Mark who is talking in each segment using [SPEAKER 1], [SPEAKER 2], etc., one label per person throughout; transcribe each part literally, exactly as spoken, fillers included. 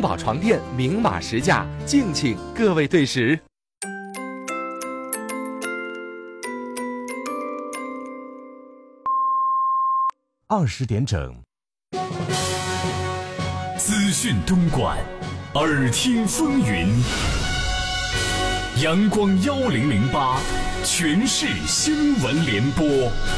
[SPEAKER 1] 宝床垫明码实价，敬请各位对时。
[SPEAKER 2] 二十点整，
[SPEAKER 3] 资讯东莞，耳听风云。阳光幺零零八，全市新闻联播。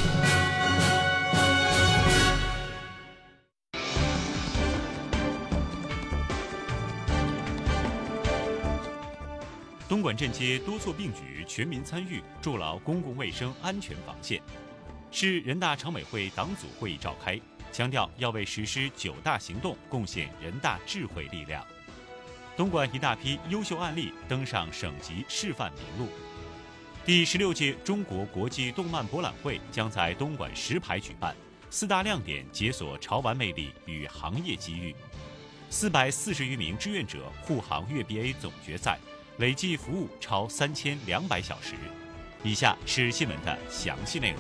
[SPEAKER 4] 东莞镇街多措并举，全民参与，筑牢公共卫生安全防线。市人大常委会党组会议召开，强调要为实施九大行动贡献人大智慧力量。东莞一大批优秀案例登上省级示范名录。第十六届中国国际动漫博览会将在东莞石牌举办，四大亮点解锁潮玩魅力与行业机遇。四百四十余名志愿者护航粤 B A 总决赛，累计服务超三千两百小时。以下是新闻的详细内容。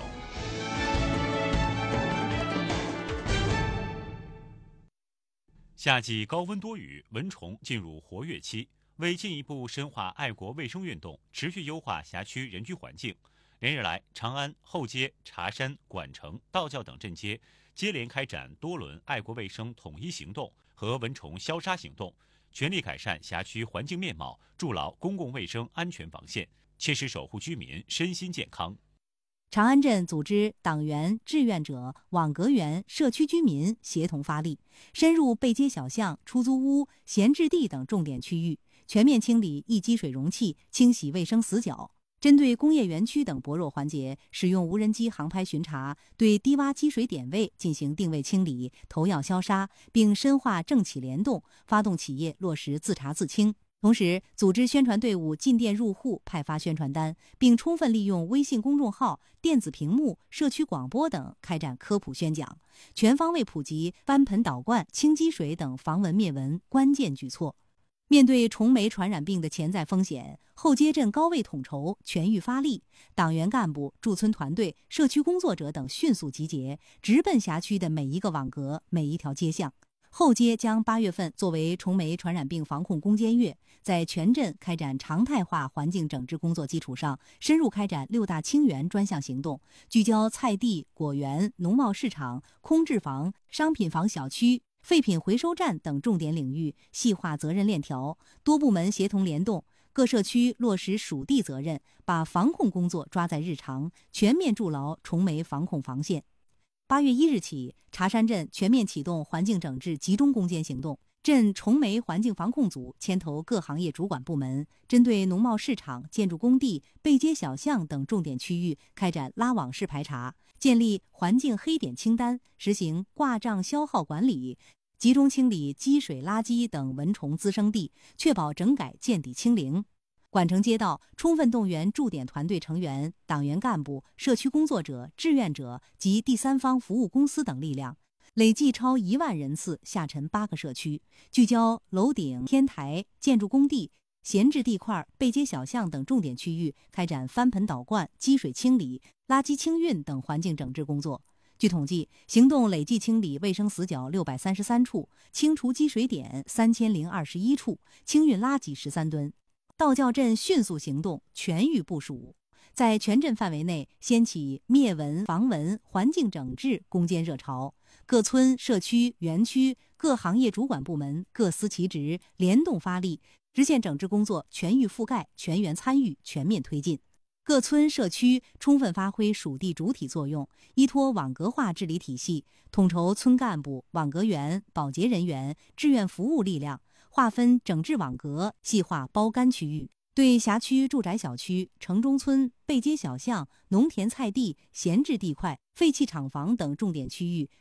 [SPEAKER 4] 夏季高温多雨，蚊虫进入活跃期。为进一步深化爱国卫生运动，持续优化辖区人居环境，连日来，长安、后街、茶山、莞城、道教等镇街接连开展多轮爱国卫生统一行动和蚊虫消杀行动，全力改善辖区环境面貌，筑牢公共卫生安全防线，切实守护居民身心健康。
[SPEAKER 5] 长安镇组织党员、志愿者、网格员、社区居民协同发力，深入背街小巷、出租屋、闲置地等重点区域，全面清理易积水容器，清洗卫生死角。针对工业园区等薄弱环节，使用无人机航拍巡查，对低洼积水点位进行定位清理、投药消杀，并深化政企联动，发动企业落实自查自清。同时，组织宣传队伍进店入户派发宣传单，并充分利用微信公众号、电子屏幕、社区广播等开展科普宣讲，全方位普及翻盆倒灌、清积水等防蚊灭蚊关键举措。面对虫媒传染病的潜在风险，后街镇高位统筹，全域发力，党员干部、驻村团队、社区工作者等迅速集结，直奔辖区的每一个网格、每一条街巷。后街将八月份作为虫媒传染病防控攻坚月，在全镇开展常态化环境整治工作基础上，深入开展六大清园专项行动，聚焦菜地、果园、农贸市场、空置房、商品房小区、废品回收站等重点领域，细化责任链条，多部门协同联动，各社区落实属地责任，把防控工作抓在日常，全面筑牢虫媒防控防线。八月一日起，茶山镇全面启动环境整治集中攻坚行动，镇虫媒环境防控组牵头各行业主管部门，针对农贸市场、建筑工地、背街小巷等重点区域开展拉网式排查，建立环境黑点清单，实行挂账消耗管理，集中清理积水、垃圾等蚊虫滋生地，确保整改见底清零。莞城街道充分动员驻点团队成员、党员干部、社区工作者、志愿者及第三方服务公司等力量，累计超一万人次下沉八个社区，聚焦楼顶、天台、建筑工地、闲置地块、背街小巷等重点区域，开展翻盆倒灌、积水清理、垃圾清运等环境整治工作。据统计，行动累计清理卫生死角六百三十三处，清除积水点三千零二十一处，清运垃圾十三吨。道教镇迅速行动，全域部署，在全镇范围内掀起灭蚊、防蚊、环境整治攻坚热潮。各村、社区、园区、各行业主管部门各司其职，联动发力，实现整治工作全域覆盖、全员参与、全面推进。各村社区充分发挥属地主体作用，依托网格化治理体系，统筹村干部、网格员、保洁人员、志愿服务力量，划分整治网格，细化包干区域，对辖区住宅小区、城中村、背街小巷、农田菜地、闲置地块、废弃厂房等重点区域